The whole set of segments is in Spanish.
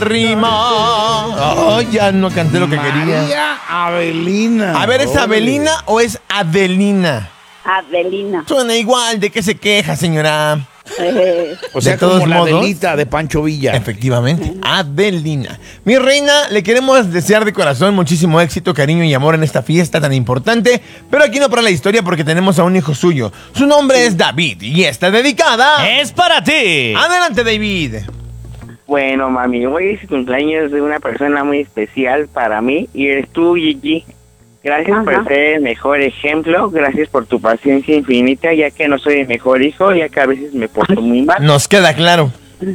Rima. Oh, ya no canté lo que quería. María Avelina. A ver, ¿es Avelina o es Adelina? Adelina. Suena igual. ¿De qué se queja, señora? O sea, de todos como la modos, Adelita de Pancho Villa. Efectivamente, Adelina. Mi reina, le queremos desear de corazón muchísimo éxito, cariño y amor en esta fiesta tan importante. Pero aquí no para la historia porque tenemos a un hijo suyo. Su nombre es David y está dedicada. ¡Es para ti! Adelante, David. Bueno, mami, hoy es cumpleaños de una persona muy especial para mí y eres tú, Gigi. Gracias por ser el mejor ejemplo, gracias por tu paciencia infinita, ya que no soy el mejor hijo, ya que a veces me porto muy mal. Nos queda claro.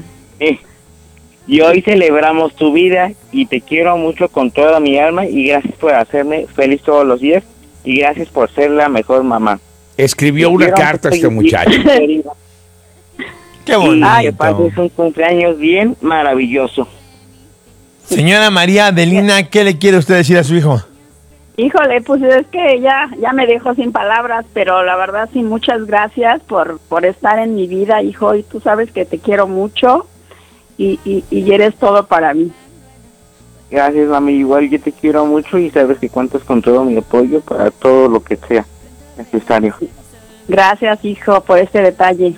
Y hoy celebramos tu vida y te quiero mucho con toda mi alma y gracias por hacerme feliz todos los días y gracias por ser la mejor mamá. Escribió una carta a este muchacho. Qué bonito. Que pases un cumpleaños bien maravilloso. Señora María Adelina, ¿qué le quiere usted decir a su hijo? Híjole, pues es que ya me dejó sin palabras, pero la verdad sí, muchas gracias por estar en mi vida, hijo, y tú sabes que te quiero mucho y eres todo para mí. Gracias, mami, igual yo te quiero mucho y sabes que cuentas con todo mi apoyo para todo lo que sea necesario. Gracias, hijo, por este detalle.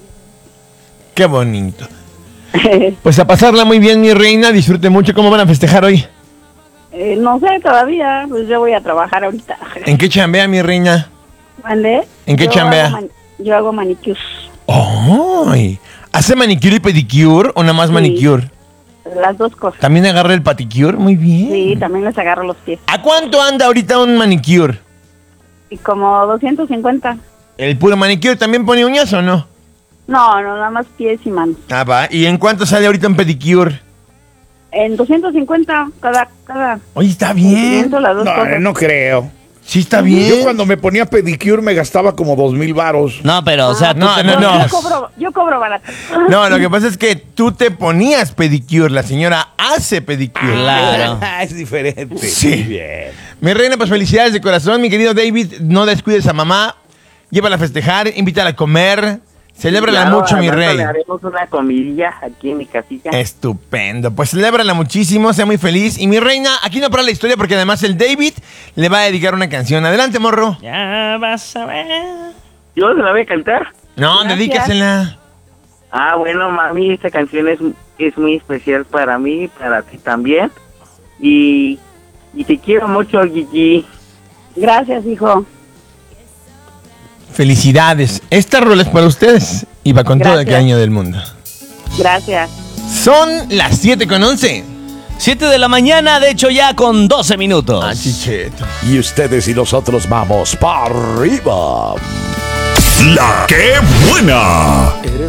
Qué bonito. Pues a pasarla muy bien, mi reina, disfrute mucho. ¿Cómo van a festejar hoy? No sé todavía, pues yo voy a trabajar ahorita. ¿En qué chambea, mi reina? ¿Vale? ¿En qué chambea? Yo hago manicures. ¡Ay! ¿Hace manicure y pedicure o nada más manicure? Las dos cosas. ¿También agarra el pedicure? Muy bien. Sí, también les agarro los pies. ¿A cuánto anda ahorita un manicure? Y como 250. ¿El puro manicure también pone uñas o no? No, nada más pies y manos. Ah, va. ¿Y en cuánto sale ahorita un pedicure? En 250 cada. Oye, está bien. Las dos cosas. No creo. Sí, está bien. Yo cuando me ponía pedicure me gastaba como 2,000 varos. No, pero, o sea, no. Yo cobro barato. No, lo que pasa es que tú te ponías pedicure, la señora hace pedicure. Claro. Es diferente. Sí. Muy bien. Mi reina, pues felicidades de corazón, mi querido David. No descuides a mamá. Llévala a festejar, invítala a comer. Celébrala Claro, mucho, mi rey. Le haremos una comidilla aquí en mi casita. Estupendo. Pues celébrala muchísimo, sea muy feliz. Y mi reina, aquí no para la historia porque además el David le va a dedicar una canción. Adelante, morro. Ya vas a ver. ¿Yo se la voy a cantar? No, Gracias. dedícasela. Bueno, mami, esta canción es muy especial para mí, para ti también. Y te quiero mucho, Gigi. Gracias, hijo. Felicidades. Esta rola es para ustedes y va con todo el Gracias. cariño del mundo. Gracias. Son las 7:11. 7 de la mañana, de hecho ya con 12 minutos. Ah, chicheto. Y ustedes y nosotros vamos para arriba. La que buena.